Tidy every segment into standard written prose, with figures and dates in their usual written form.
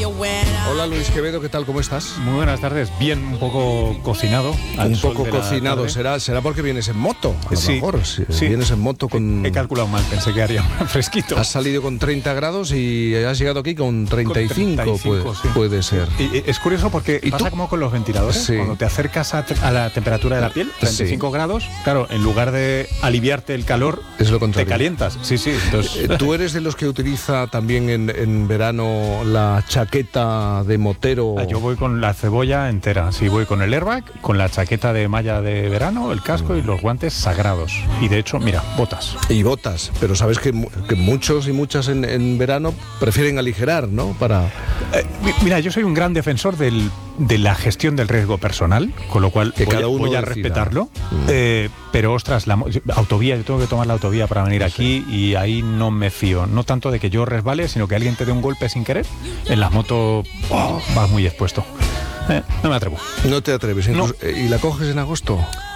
Hola Luis Quevedo, ¿qué tal? ¿Cómo estás? Muy buenas tardes. Bien, un poco cocinado. Un poco cocinado. ¿Será porque vienes en moto? A lo mejor. Sí. Vienes en moto con... He calculado mal, pensé que haría fresquito. Has salido con 30 grados y has llegado aquí con 35, puede ser. Y es curioso porque pasa como con los ventiladores. Sí. Cuando te acercas a la temperatura de la piel, 35 grados, claro, en lugar de aliviarte el calor, es lo contrario. Te calientas. Sí. Entonces... ¿Tú eres de los que utiliza también en verano la chaqueta de motero? Yo voy con la cebolla entera. Sí, voy con el airbag, con la chaqueta de malla de verano, el casco y los guantes sagrados. Y de hecho, mira, botas. Y botas, pero sabes que muchos y muchas en verano prefieren aligerar, ¿no? Mira, yo soy un gran defensor de la gestión del riesgo personal, con lo cual voy a respetarlo. Pero ostras, la autovía, yo tengo que tomar la autovía para venir aquí y ahí no me fío. No tanto de que yo resbale, sino que alguien te dé un golpe sin querer. En las motos vas muy expuesto. No me atrevo. No te atreves. Incluso, no. ¿Y la coges en agosto?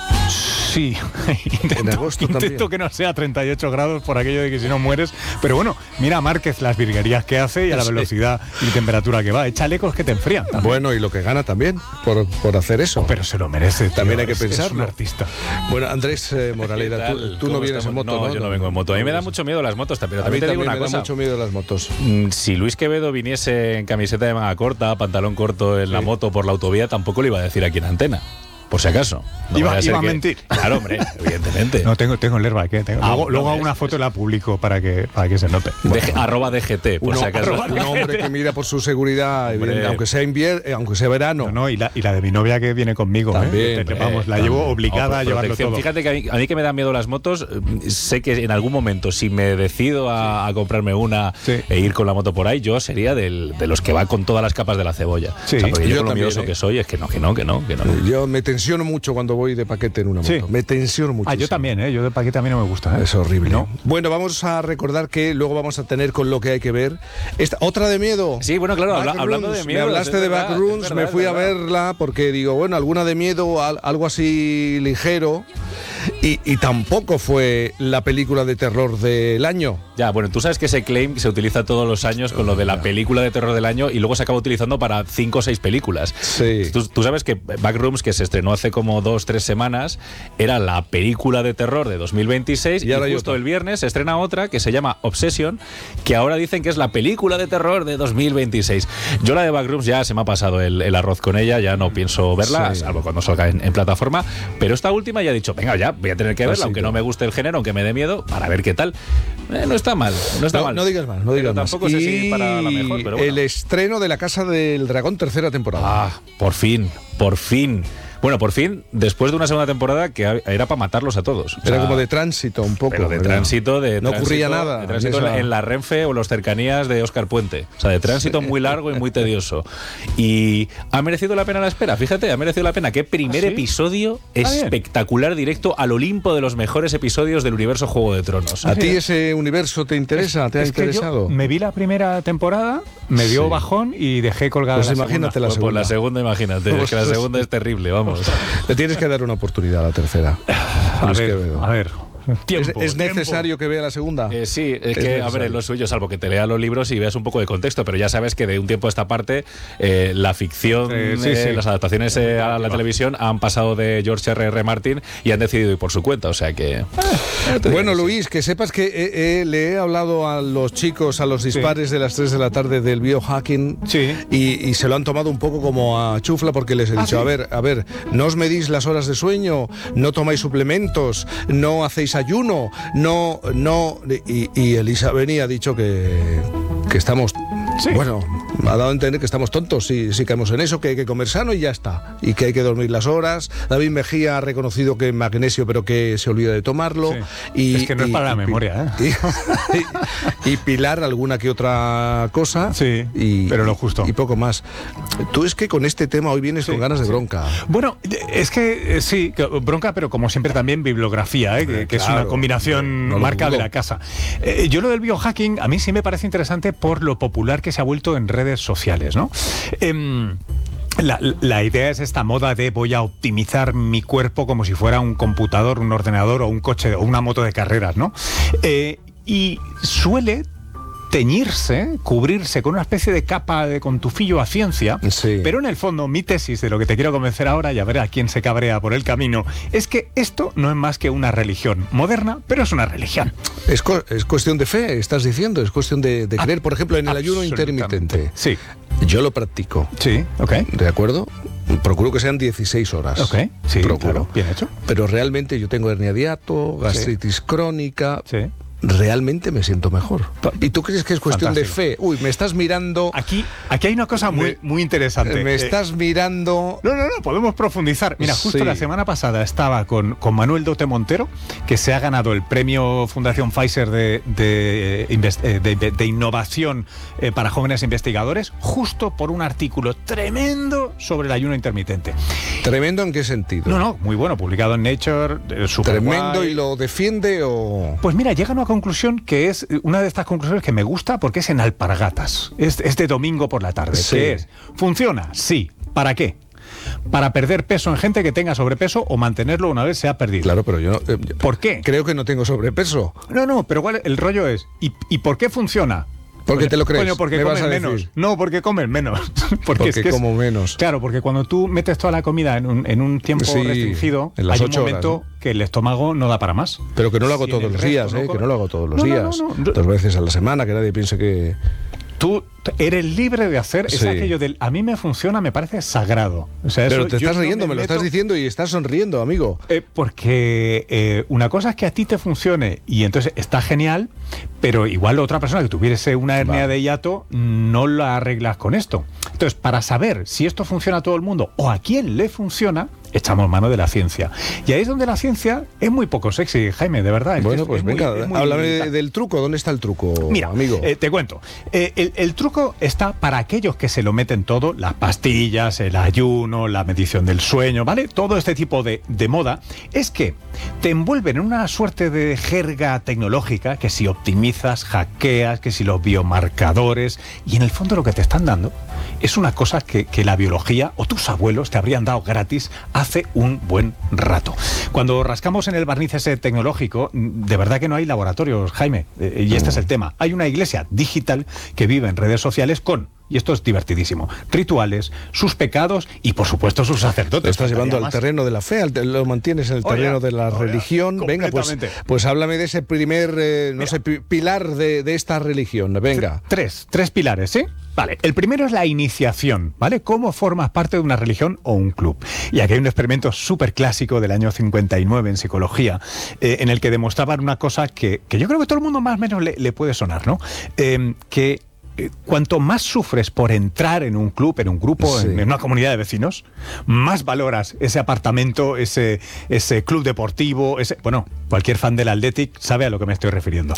Sí, intento que no sea 38 grados por aquello de que si no mueres. Pero bueno, mira a Márquez las virguerías que hace y a la velocidad y temperatura que va. Hay chalecos que te enfrían también. Bueno, y lo que gana también por hacer eso. Pero se lo merece, tío. También hay que pensarlo. Es un artista. Bueno, Andrés Moraleda, tú no vienes en moto, ¿no? No, yo no vengo en moto. A mí me da mucho miedo las motos, pero también te digo una cosa. Me da mucho miedo las motos. Si Luis Quevedo viniese en camiseta de manga corta, pantalón corto en la moto por la autovía, tampoco le iba a decir aquí en antena. Por si acaso. No iba a mentir. Claro, hombre, evidentemente. No, tengo el airbag. Luego hago una foto y la publico para que se note. @DGT, por si acaso. Un hombre que mira por su seguridad, aunque sea verano. No, y la de mi novia que viene conmigo. También. La llevo obligada a llevarlo todo. Fíjate que a mí que me dan miedo las motos, sé que en algún momento, si me decido a comprarme una e ir con la moto por ahí, yo sería de los que va con todas las capas de la cebolla. Sí. O sea, porque yo con lo también, miedoso que soy, es que no. Yo me tensiono mucho cuando voy de paquete en una moto. Me tensiono mucho. Yo también, yo de paquete a mí no me gusta. Es horrible. ¿No? Bueno, vamos a recordar que luego vamos a tener con lo que hay que ver. ¿Otra de miedo? Sí, bueno, claro, hablando de miedo. Me hablaste de Backrooms, me fui a verla porque digo, bueno, alguna de miedo, algo así ligero. Y tampoco fue la película de terror del año. Ya, bueno, tú sabes que ese claim se utiliza todos los años con lo de la película de terror del año y luego se acaba utilizando para 5 o 6 películas. Sí. Tú sabes que Backrooms, que se estrenó hace como 2-3 semanas, era la película de terror de 2026 y justo el viernes se estrena otra que se llama Obsession, que ahora dicen que es la película de terror de 2026. Yo la de Backrooms ya se me ha pasado el arroz con ella, ya no pienso verla, salvo cuando salga en plataforma, pero esta última ya he dicho, venga, ya voy a tener que verla, aunque no me guste el género, aunque me dé miedo, para ver qué tal. No está mal, mal. No digas más, no digas más. Tampoco sé si para la mejor, pero bueno. El estreno de La Casa del Dragón, 3ª temporada. Por fin. Bueno, por fin, después de una segunda temporada que era para matarlos a todos. Era como de tránsito un poco. Pero de tránsito, no ocurría nada. De tránsito en la Renfe o las cercanías de Óscar Puente. O sea, de tránsito muy largo y muy tedioso. Y ha merecido la pena la espera, fíjate, ha merecido la pena. Qué primer episodio espectacular, directo al Olimpo de los mejores episodios del universo Juego de Tronos. ¿A ti ese universo te interesa? ¿Te ha interesado? Me vi la primera temporada, me dio bajón y dejé colgada pues imagínate la segunda. Pues la segunda, imagínate. Es que la segunda es terrible, vamos. Le tienes que dar una oportunidad a la tercera. A ver. ¿Es necesario que vea la segunda? Sí, es que, a ver, es lo suyo, salvo que te lea los libros y veas un poco de contexto, pero ya sabes que de un tiempo a esta parte la ficción, las adaptaciones a la televisión han pasado de George R.R. Martin y han decidido ir por su cuenta, o sea que... Bueno, Luis, que sepas que le he hablado a los chicos, a los dispares de las 3 de la tarde del biohacking y se lo han tomado un poco como a chufla porque les he dicho, a ver, no os medís las horas de sueño, no tomáis suplementos, no hacéis ayuno, y Elisa venía ha dicho que estamos bueno, ha dado a entender que estamos tontos si caemos en eso, que hay que comer sano y ya está, y que hay que dormir las horas. David Mejía ha reconocido que magnesio, pero que se olvida de tomarlo. Y, es que no es para la memoria, y Pilar alguna que otra cosa, pero lo justo. Y poco más. Tú es que con este tema hoy vienes con ganas de bronca. Bueno, es que bronca, pero como siempre también bibliografía, que es una combinación marca de la casa. Yo lo del biohacking a mí sí me parece interesante por lo popular que se ha vuelto en redes sociales, ¿no? La idea es esta moda de voy a optimizar mi cuerpo como si fuera un computador, un ordenador o un coche o una moto de carreras, ¿no? Y suele teñirse, cubrirse con una especie de capa con tufillo a ciencia, pero en el fondo mi tesis de lo que te quiero convencer ahora, y a ver a quién se cabrea por el camino, es que esto no es más que una religión moderna, pero es una religión. Es cuestión de fe, estás diciendo, es cuestión de creer, por ejemplo, en el ayuno intermitente. Sí. Yo lo practico. Sí, ok. ¿De acuerdo? Procuro que sean 16 horas. Ok, sí, procuro. Claro, bien hecho. Pero realmente yo tengo hernia de hiato, gastritis crónica... Sí. Realmente me siento mejor. ¿Y tú crees que es cuestión de fe? Uy, me estás mirando... Aquí hay una cosa muy interesante. Me estás mirando... No, podemos profundizar. Mira, justo la semana pasada estaba con Manuel Dote Montero, que se ha ganado el premio Fundación Pfizer de innovación para jóvenes investigadores, justo por un artículo tremendo sobre el ayuno intermitente. ¿Tremendo en qué sentido? No, muy bueno, publicado en Nature, super ¿Tremendo guay. y lo defiende o...? Pues mira, llega a una conclusión que es una de estas conclusiones que me gusta porque es en alpargatas. Es de domingo por la tarde. Sí. ¿Qué es? ¿Funciona? Sí. ¿Para qué? Para perder peso en gente que tenga sobrepeso o mantenerlo una vez se ha perdido. Claro, pero yo... ¿Por qué? Creo que no tengo sobrepeso. No, pero el rollo es... ¿Y por qué funciona? Porque te lo crees. Coño, porque comen menos. No, porque comen menos. porque como menos. Claro, porque cuando tú metes toda la comida en un tiempo restringido, en las hay 8 un momento horas, que el estómago no da para más. Pero que no lo hago todos los días, que no lo hago todos los días. 2 veces a la semana, que nadie piense que... Tú eres libre de hacer, es aquello del a mí me funciona, me parece sagrado. O sea, pero te estás riendo, me lo estás diciendo y estás sonriendo, amigo. Porque una cosa es que a ti te funcione y entonces está genial, pero igual otra persona que tuviese una hernia de hiato no la arreglas con esto. Entonces, para saber si esto funciona a todo el mundo o a quién le funciona, echamos mano de la ciencia. Y ahí es donde la ciencia es muy poco sexy, Jaime, de verdad. Bueno, pues venga, háblame del truco. ¿Dónde está el truco, mira, amigo? Te cuento. El truco está para aquellos que se lo meten todo, las pastillas, el ayuno, la medición del sueño, ¿vale? Todo este tipo de moda, es que te envuelven en una suerte de jerga tecnológica, que si optimizas, hackeas, que si los biomarcadores, y en el fondo lo que te están dando es una cosa que la biología o tus abuelos te habrían dado gratis hace un buen rato. Cuando rascamos en el barniz ese tecnológico, de verdad que no hay laboratorios, Jaime, y este es el tema. Hay una iglesia digital que vive en redes sociales con, y esto es divertidísimo, rituales, sus pecados y por supuesto sus sacerdotes. Lo estás llevando al terreno de la fe, lo mantienes en el terreno de la religión. Venga, pues háblame de ese primer, pilar de esta religión. Venga. Tres pilares, ¿sí? Vale, el primero es la iniciación, ¿vale? ¿Cómo formas parte de una religión o un club? Y aquí hay un experimento súper clásico del año 59 en psicología, en el que demostraban una cosa que yo creo que todo el mundo más o menos le puede sonar, ¿no? Que cuanto más sufres por entrar en un club, en un grupo, en una comunidad de vecinos, más valoras ese apartamento, ese club deportivo, cualquier fan del Athletic sabe a lo que me estoy refiriendo.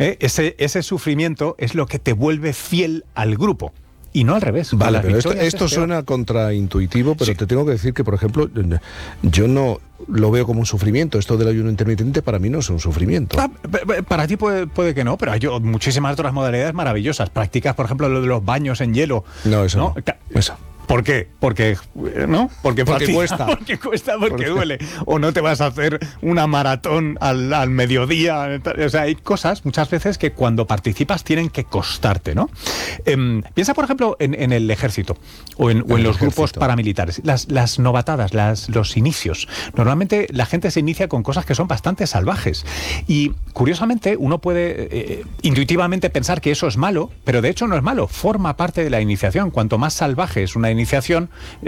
Ese sufrimiento es lo que te vuelve fiel al grupo. Y no al revés. Vale, pero esto suena contraintuitivo, pero te tengo que decir que, por ejemplo, yo no lo veo como un sufrimiento. Esto del ayuno intermitente para mí no es un sufrimiento. Para ti puede que no, pero hay muchísimas otras modalidades maravillosas. Practicas, por ejemplo, lo de los baños en hielo. No, eso no. Eso. ¿Por qué? Porque cuesta. Porque cuesta, porque duele. O no te vas a hacer una maratón al mediodía. O sea, hay cosas muchas veces que cuando participas tienen que costarte, ¿no? Piensa, por ejemplo, en el ejército o en los grupos paramilitares. Las novatadas, los inicios. Normalmente la gente se inicia con cosas que son bastante salvajes. Y curiosamente uno puede intuitivamente pensar que eso es malo, pero de hecho no es malo. Forma parte de la iniciación. Cuanto más salvaje es una iniciación,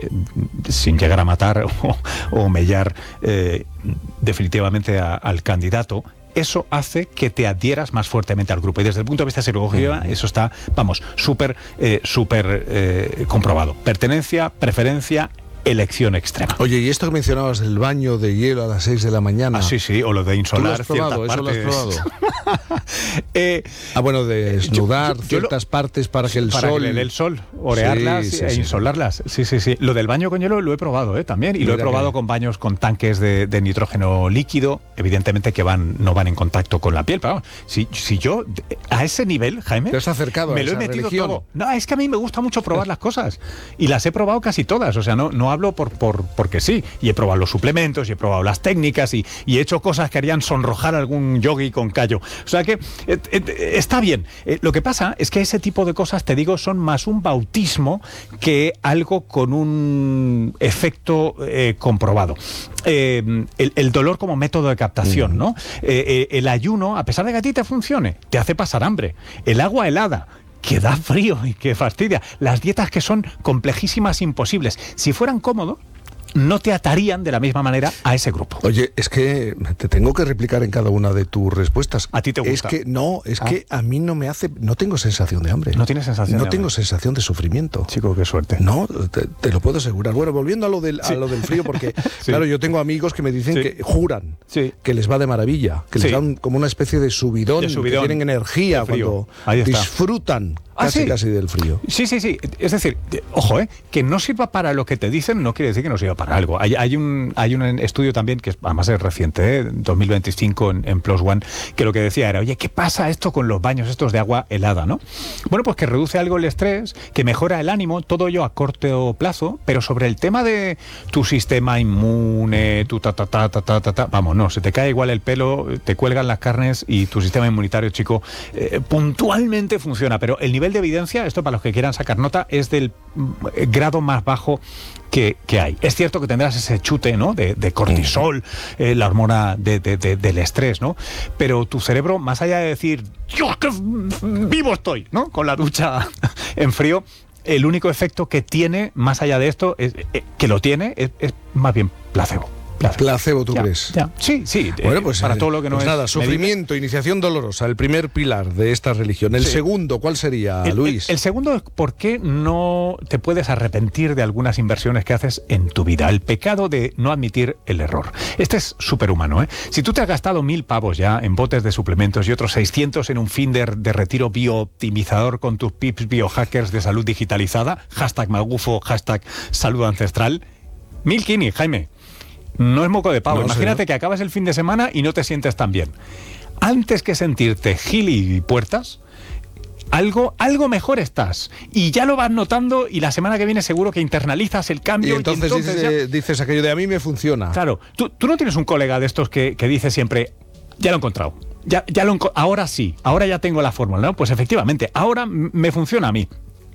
sin llegar a matar o mellar definitivamente al candidato, eso hace que te adhieras más fuertemente al grupo. Y desde el punto de vista psicológico, eso está, súper comprobado. Pertenencia, preferencia, elección extrema. Oye, y esto que mencionabas del baño de hielo a las 6 de la mañana. Sí, o lo de insolar ciertas partes. ¿Eso lo has probado? De desnudar ciertas partes para que el para sol... que le dé el sol, orearlas e insolarlas. Sí. Lo del baño con hielo lo he probado también. Y lo he probado con baños con tanques de nitrógeno líquido, evidentemente que no van en contacto con la piel. Pero vamos, si yo a ese nivel, Jaime, te has acercado me lo he metido todo. No, es que a mí me gusta mucho probar las cosas. Y las he probado casi todas. O sea, no hablo porque sí, y he probado los suplementos, y he probado las técnicas, y he hecho cosas que harían sonrojar a algún yogui con callo. O sea que está bien. Lo que pasa es que ese tipo de cosas, te digo, son más un bautismo que algo con un efecto comprobado. El dolor como método de captación, ¿no? El ayuno, a pesar de que a ti te funcione, te hace pasar hambre. El agua helada, que da frío y que fastidia. Las dietas que son complejísimas, imposibles. Si fueran cómodos, no te atarían de la misma manera a ese grupo. Oye, es que te tengo que replicar en cada una de tus respuestas. ¿A ti te gusta? Es que a mí no me hace... No tengo sensación de hambre. ¿No tienes sensación de hambre? No tengo sensación de sufrimiento. Chico, qué suerte. No, te lo puedo asegurar. Bueno, volviendo a lo del frío, porque, claro, yo tengo amigos que me dicen que juran que les va de maravilla, que les dan como una especie de subidón, que tienen energía cuando disfrutan casi del frío. Sí. Es decir, ojo, que no sirva para lo que te dicen no quiere decir que no sirva para algo. Hay un estudio también, que además es reciente, 2025 en PLOS ONE, que lo que decía era, oye, ¿qué pasa esto con los baños estos de agua helada, no? Bueno, pues que reduce algo el estrés, que mejora el ánimo, todo ello a corto plazo, pero sobre el tema de tu sistema inmune, tu vamos, no, se te cae igual el pelo, te cuelgan las carnes y tu sistema inmunitario, chico, puntualmente funciona, pero el nivel de evidencia, esto para los que quieran sacar nota, es del grado más bajo que hay. Es cierto que tendrás ese chute, ¿no?, de cortisol, la hormona del estrés, ¿no? Pero tu cerebro, más allá de decir, ¡Dios, qué vivo estoy!, ¿no?, con la ducha en frío, el único efecto que tiene, más allá de esto, es más bien placebo. Placebo, ¿tú crees? Ya. Sí. Bueno, pues para todo lo que no es... nada, sufrimiento, iniciación dolorosa, el primer pilar de esta religión. El segundo, ¿cuál sería, Luis? El segundo es por qué no te puedes arrepentir de algunas inversiones que haces en tu vida. El pecado de no admitir el error. Este es superhumano, ¿eh? Si tú te has gastado 1.000 pavos ya en botes de suplementos y otros 600 en un fin de retiro biooptimizador con tus pips biohackers de salud digitalizada, #magufo, #salud ancestral, 1.000 kini, Jaime. No es moco de pavo. Imagínate que acabas el fin de semana y no te sientes tan bien. Antes que sentirte gili y puertas, algo mejor estás. Y ya lo vas notando y la semana que viene seguro que internalizas el cambio. Y entonces dices aquello de a mí me funciona. Claro. Tú no tienes un colega de estos que dice siempre, ya lo he encontrado. Ahora sí, ahora ya tengo la fórmula, ¿no? Pues efectivamente, ahora me funciona a mí.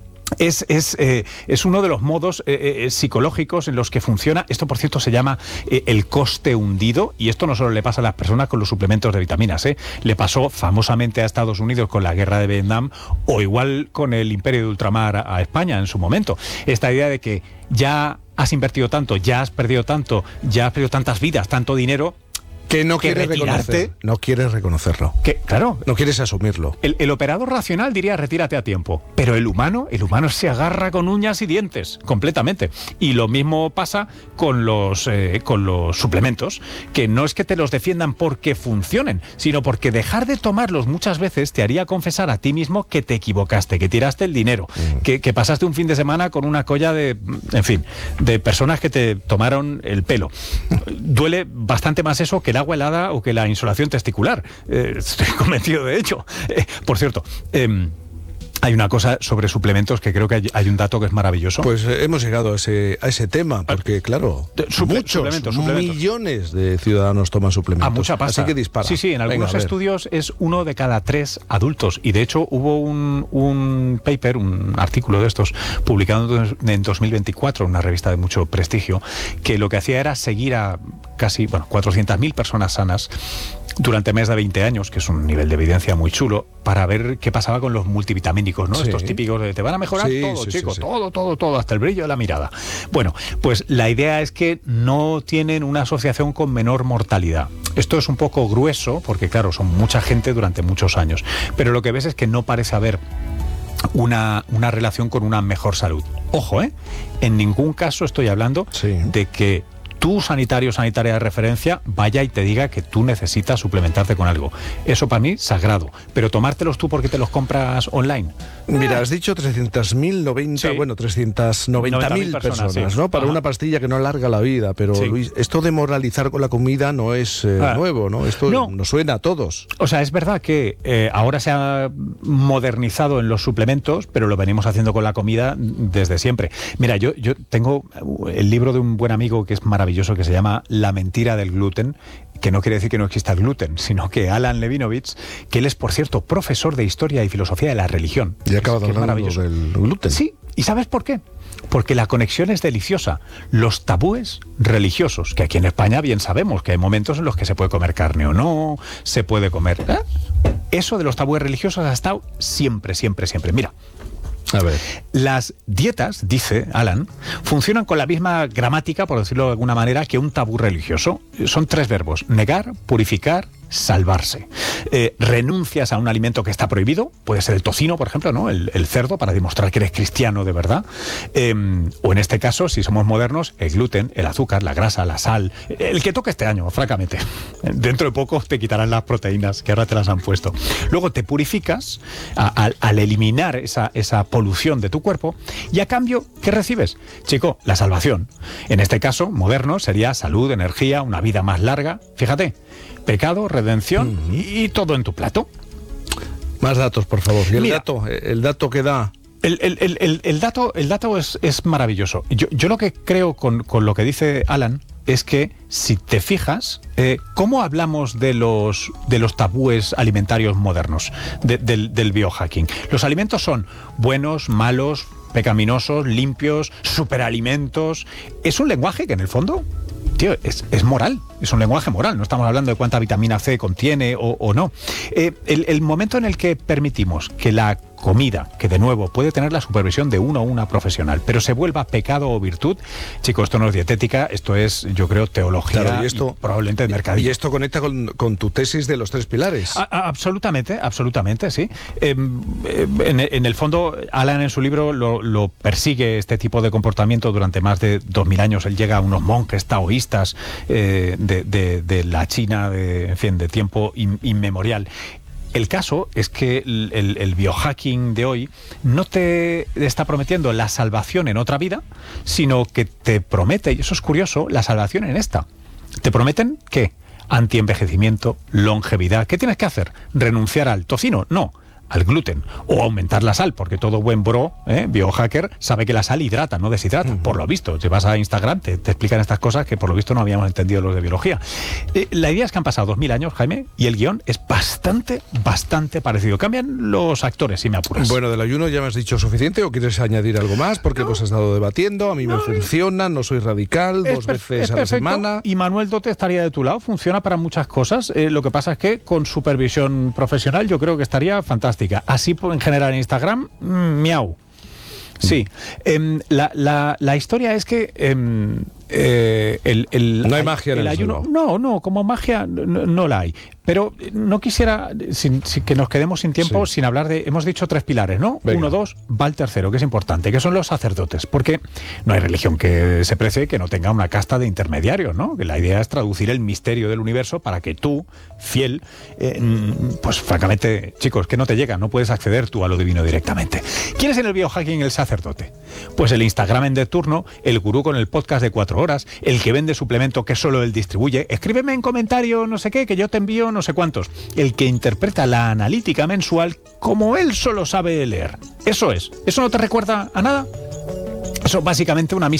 Es uno de los modos psicológicos en los que funciona. Esto, por cierto, se llama el coste hundido, y esto no solo le pasa a las personas con los suplementos de vitaminas, le pasó famosamente a Estados Unidos con la guerra de Vietnam, o igual con el imperio de ultramar a España en su momento. Esta idea de que ya has invertido tanto, ya has perdido tanto, ya has perdido tantas vidas, tanto dinero, que no quieres reconocer. No quieres reconocerlo. Claro. No quieres asumirlo. El operador racional diría retírate a tiempo. Pero el humano se agarra con uñas y dientes, completamente. Y lo mismo pasa con los suplementos, que no es que te los defiendan porque funcionen, sino porque dejar de tomarlos muchas veces te haría confesar a ti mismo que te equivocaste, que tiraste el dinero, que pasaste un fin de semana con una colla de personas que te tomaron el pelo. Duele bastante más eso que el agua helada o que la insolación testicular. Estoy convencido de ello. Por cierto, hay una cosa sobre suplementos que creo que hay un dato que es maravilloso. Pues hemos llegado a ese tema, porque claro, suplementos. Millones de ciudadanos toman suplementos. A mucha pasta. Así que dispara. Sí, en algunos estudios es 1 de cada 3 adultos. Y de hecho hubo un paper, un artículo de estos, publicado en 2024, una revista de mucho prestigio, que lo que hacía era seguir a casi 400.000 personas sanas durante más de 20 años, que es un nivel de evidencia muy chulo, para ver qué pasaba con los multivitamínicos, ¿no? Sí. Estos típicos de te van a mejorar todo, chicos, todo, hasta el brillo de la mirada. Bueno, pues la idea es que no tienen una asociación con menor mortalidad. Esto es un poco grueso, porque claro, son mucha gente durante muchos años, pero lo que ves es que no parece haber una relación con una mejor salud. Ojo, en ningún caso estoy hablando de que tu sanitaria de referencia vaya y te diga que tú necesitas suplementarte con algo. Eso para mí, sagrado. Pero tomártelos tú porque te los compras online. Mira, has dicho 390.000 personas, ¿no? Para una pastilla que no alarga la vida. Pero, Luis, esto de moralizar con la comida no es nuevo, ¿no? Esto nos suena a todos. O sea, es verdad que ahora se ha modernizado en los suplementos, pero lo venimos haciendo con la comida desde siempre. Mira, yo tengo el libro de un buen amigo que es maravilloso, que se llama La mentira del gluten, que no quiere decir que no exista el gluten, sino que Alan Levinovich, que él es, por cierto, profesor de Historia y Filosofía de la Religión. Y acaba de hablar del gluten. Sí, ¿y sabes por qué? Porque la conexión es deliciosa. Los tabúes religiosos, que aquí en España bien sabemos que hay momentos en los que se puede comer carne o no, se puede comer... Eso de los tabúes religiosos ha estado siempre, siempre, siempre. Mira, a ver. Las dietas, dice Alan, funcionan con la misma gramática, por decirlo de alguna manera, que un tabú religioso. Son 3 verbos: negar, purificar, salvarse. Renuncias a un alimento que está prohibido, puede ser el tocino, por ejemplo, ¿no? El cerdo, para demostrar que eres cristiano de verdad. O en este caso, si somos modernos, el gluten, el azúcar, la grasa, la sal, el que toque este año, francamente. Dentro de poco te quitarán las proteínas, que ahora te las han puesto. Luego te purificas al eliminar esa polución de tu cuerpo, y a cambio, ¿qué recibes? Chico, la salvación. En este caso, moderno, sería salud, energía, una vida más larga. Fíjate, pecado, redención y todo en tu plato. Más datos, por favor. ¿Y el dato que da? El dato es maravilloso. Yo lo que creo con lo que dice Alan es que, si te fijas, ¿cómo hablamos de los tabúes alimentarios modernos, del biohacking? Los alimentos son buenos, malos, pecaminosos, limpios, superalimentos. Es un lenguaje que, en el fondo, tío, es moral, es un lenguaje moral. No estamos hablando de cuánta vitamina C contiene o no. El momento en el que permitimos que la comida, que de nuevo puede tener la supervisión de uno o una profesional, pero se vuelva pecado o virtud, chicos, esto no es dietética, esto es, yo creo, teología. Claro, y esto probablemente de mercadillo. Y esto conecta con tu tesis de los 3 pilares. Absolutamente, sí. En el fondo, Alan en su libro lo persigue este tipo de comportamiento durante más de 2000 años. Él llega a unos monjes taoístas de la China, de tiempo inmemorial. El caso es que el biohacking de hoy no te está prometiendo la salvación en otra vida, sino que te promete, y eso es curioso, la salvación en esta. ¿Te prometen qué? Antienvejecimiento, longevidad. ¿Qué tienes que hacer? ¿Renunciar al tocino? No. Al gluten, o aumentar la sal, porque todo buen biohacker sabe que la sal hidrata, no deshidrata, por lo visto. Si vas a Instagram te explican estas cosas que por lo visto no habíamos entendido los de biología. La idea es que han pasado 2000 años, Jaime, y el guión es bastante parecido. Cambian los actores, si me apuras. Bueno, del ayuno ya me has dicho suficiente, ¿o quieres añadir algo más? Porque pues has estado debatiendo, a mí me funciona, no soy radical, 2 veces a la semana. Y Manuel Dote estaría de tu lado, funciona para muchas cosas. Lo que pasa es que con supervisión profesional yo creo que estaría fantástico. Así, en general, en Instagram, miau. Sí. La historia es que no hay magia en el ayuno. No, como magia no la hay. Pero no quisiera que nos quedemos sin tiempo sin hablar de... Hemos dicho 3 pilares, ¿no? Venga. 1, 2, va el tercero, que es importante, que son los sacerdotes. Porque no hay religión que se precie que no tenga una casta de intermediarios, ¿no? Que la idea es traducir el misterio del universo para que tú, fiel, pues francamente, chicos, que no te llega, no puedes acceder tú a lo divino directamente. ¿Quién es en el biohacking el sacerdote? Pues el Instagramen de turno, el gurú con el podcast de 4 horas, el que vende suplemento que solo él distribuye. Escríbeme en comentario no sé qué, que yo te envío no sé cuántos. El que interpreta la analítica mensual como él solo sabe leer. Eso es. ¿Eso no te recuerda a nada? Eso básicamente una misa